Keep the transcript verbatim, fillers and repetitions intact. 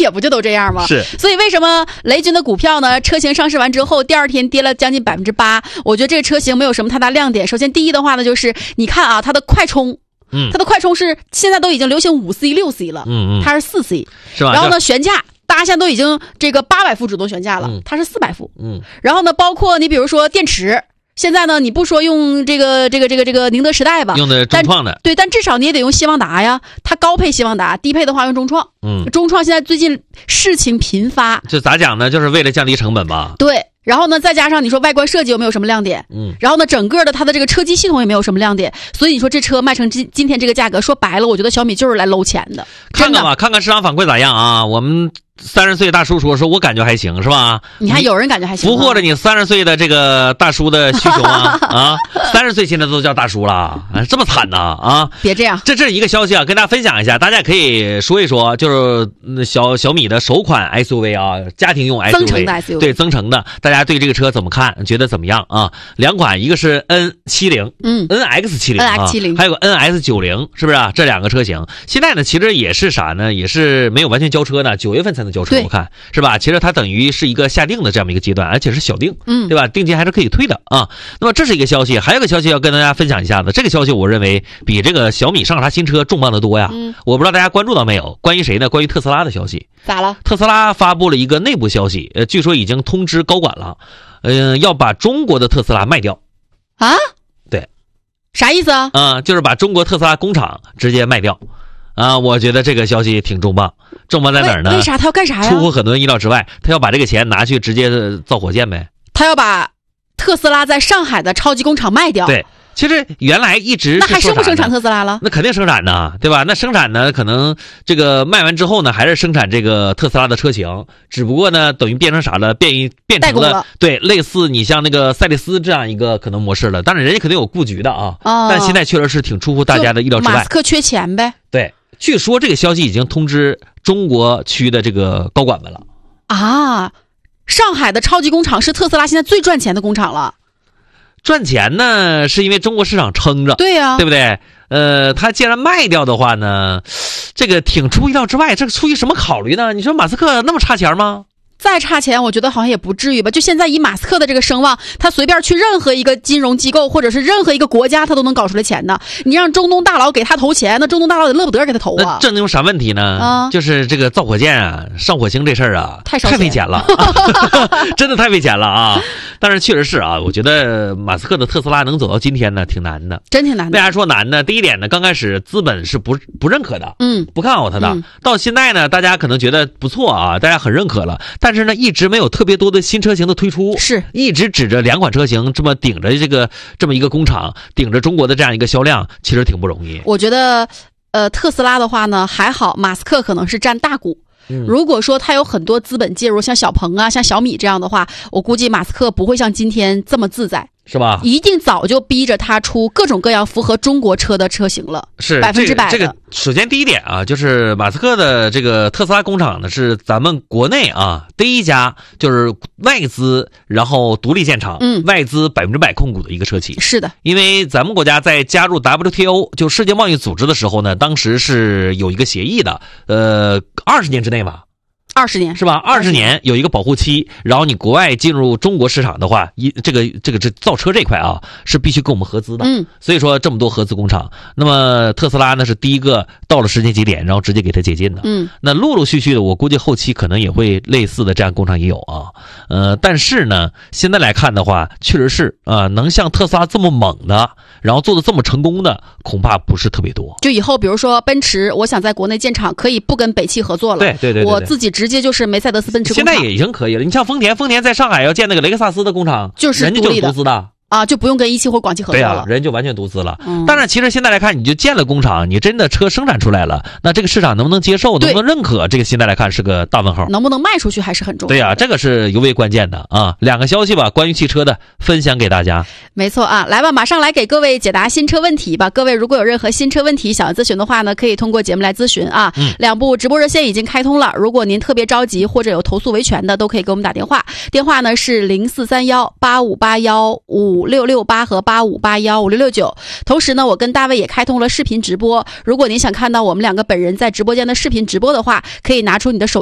铁不就都这样吗？ 是。 所以为什么雷军的股票呢？车型上市完之后，第二天跌了将近百分之八。我觉得这个车型没有什么太大亮点。首先，第一的话呢，就是你看啊，它的快充。 嗯， 它的快充是现在都已经流行五 C 六 C 了， 嗯嗯， 它是四 C， 是吧？ 然后呢，悬架大家现在都已经这个八百伏主动悬架了， 嗯、 它是四百伏， 嗯， 然后呢，包括你比如说电池，现在呢你不说用这个这个这个这个宁德时代吧， 用的中创的， 对，但至少你也得用希望达呀，它高配希望达，低配的话用中创， 嗯， 中创现在最近事情频发， 就咋讲呢？就是为了降低成本吧， 对。然后呢，再加上你说外观设计有没有什么亮点？ 嗯， 然后呢，整个的它的这个车机系统也没有什么亮点，所以你说这车卖成今今天这个价格，说白了，我觉得小米就是来搂钱的。 看看吧，看看市场反馈咋样啊？我们三十岁大叔说说，我感觉还行，是吧？ 你还有人感觉还行， 俘获了你三十岁的这个大叔的需求啊啊！三十岁现在都叫大叔了，啊，这么惨呐啊！ 别这样， 这这是一个消息啊，跟大家分享一下，大家也可以说一说，就是小小米的首款 S U V 啊，家庭用 S U V， 增程的 S U V， 对，增程的，大家对这个车怎么看？觉得怎么样啊？两款，一个是 N 七十， 嗯 ，N X 七十 ，N X 七十， 还有个 N S 九十，是不是啊？这两个车型现在呢，其实也是啥呢？也是没有完全交车的，九月份才能交车，我看是吧？其实它等于是一个下定的这样的一个阶段，而且是小定， 嗯， 对吧？定金还是可以退的啊。那么这是一个消息，还有一个消息要跟大家分享一下子。这个消息我认为比这个小米上啥新车重磅的多呀。 嗯， 我不知道大家关注到没有？关于谁呢？关于特斯拉的消息。 咋了？ 特斯拉发布了一个内部消息，呃，据说已经通知高管了，嗯、呃，要把中国的特斯拉卖掉。 啊？ 对， 啥意思啊？ 啊、呃，就是把中国特斯拉工厂直接卖掉。啊，我觉得这个消息挺重磅，重磅在哪儿呢？ 为, 为啥他要干啥呀？ 出乎很多人意料之外，他要把这个钱拿去直接造火箭呗。 他要把特斯拉在上海的超级工厂卖掉。 对，其实原来一直是那还生不生产特斯拉了？ 那肯定生产呢，对吧？那生产呢，可能这个卖完之后呢，还是生产这个特斯拉的车型，只不过呢，等于变成啥了？变变成了, 了对，类似你像那个赛力斯这样一个可能模式了。当然，人家肯定有布局的啊， 哦、 但现在确实是挺出乎大家的意料之外。 马斯克缺钱呗？ 对。据说这个消息已经通知中国区的这个高管们了啊！上海的超级工厂是特斯拉现在最赚钱的工厂了。 赚钱呢，是因为中国市场撑着， 对呀、啊， 对不对？呃，他既然卖掉的话呢，这个挺出意料之外。这个出于什么考虑呢？你说马斯克那么差钱吗？ 再差钱，我觉得好像也不至于吧。就现在以马斯克的这个声望，他随便去任何一个金融机构或者是任何一个国家，他都能搞出来钱的。你让中东大佬给他投钱，那中东大佬得乐不得给他投啊。 这能有啥问题呢？ 啊， 就是这个造火箭啊，上火星这事儿啊， 太烧太费钱了，真的太费钱了啊！但是确实是啊，我觉得马斯克的特斯拉能走到今天呢，挺难的， 真挺难的。 为啥说难呢？第一点呢，刚开始资本是不不认可的， 嗯， 不看好他的。 嗯、 到现在呢，大家可能觉得不错啊，大家很认可了，但是呢，一直没有特别多的新车型的推出， 是一直指着两款车型这么顶着这个这么一个工厂，顶着中国的这样一个销量，其实挺不容易。 我觉得，呃，特斯拉的话呢还好，马斯克可能是占大股。 嗯、 如果说他有很多资本介入，像小鹏啊、像小米这样的话，我估计马斯克不会像今天这么自在。 是吧？ 一定早就逼着他出各种各样符合中国车的车型了， 是百分之百的。 这个首先第一点啊，就是马斯克的这个特斯拉工厂呢，是咱们国内啊第一家就是外资然后独立建厂， 嗯， 外资百分之百控股的一个车企。 是的， 因为咱们国家在加入 W T O 就世界贸易组织的时候呢，当时是有一个协议的，呃，二十年之内吧。 二十年是吧？二十年有一个保护期，然后你国外进入中国市场的话，一这个这个这造车这块啊，是必须跟我们合资的。 嗯， 所以说这么多合资工厂，那么特斯拉呢是第一个到了时间节点，然后直接给它解禁的。 嗯， 那陆陆续续的，我估计后期可能也会类似的这样工厂也有啊。呃，但是呢，现在来看的话，确实是啊、呃，能像特斯拉这么猛的，然后做的这么成功的，恐怕不是特别多。 就以后比如说奔驰，我想在国内建厂，可以不跟北汽合作了。 对对 对, 对, 对， 我自己直接就是梅赛德斯奔驰工厂。 现在也已经可以了。你像丰田，丰田在上海要建那个雷克萨斯的工厂， 就是人家就是独资的。 啊，就不用跟一汽或广汽合作了。 对啊，人就完全独资了。 嗯， 当然，其实现在来看，你就建了工厂，你真的车生产出来了，那这个市场能不能接受，能不能认可，这个现在来看是个大问号。 能不能卖出去还是很重要的。 对啊，这个是尤为关键的啊。两个消息吧，关于汽车的分享给大家。 没错啊，来吧，马上来给各位解答新车问题吧。各位如果有任何新车问题想要咨询的话呢，可以通过节目来咨询啊。 嗯， 两部直播热线已经开通了，如果您特别着急或者有投诉维权的，都可以给我们打电话。电话呢是零四三幺八五八幺五六六八和八五八幺五六六九。同时呢，我跟大卫也开通了视频直播，如果您想看到我们两个本人在直播间的视频直播的话，可以拿出你的手